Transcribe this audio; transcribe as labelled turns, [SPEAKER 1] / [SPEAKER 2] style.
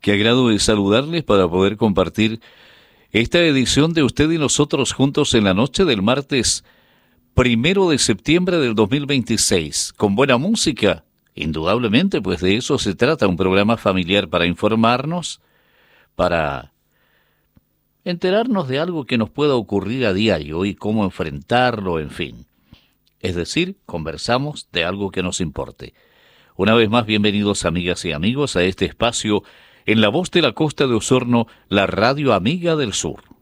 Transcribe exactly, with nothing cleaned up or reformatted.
[SPEAKER 1] Qué agrado de saludarles para poder compartir esta edición de Usted y Nosotros juntos en la noche del martes primero de septiembre del dos mil veintiséis, con buena música. Indudablemente, pues de eso se trata, un programa familiar para informarnos, para enterarnos de algo que nos pueda ocurrir a diario y cómo enfrentarlo, en fin. Es decir, conversamos de algo que nos importe. Una vez más, bienvenidos amigas y amigos a este espacio en la voz de la costa de Osorno, la Radio Amiga del Sur.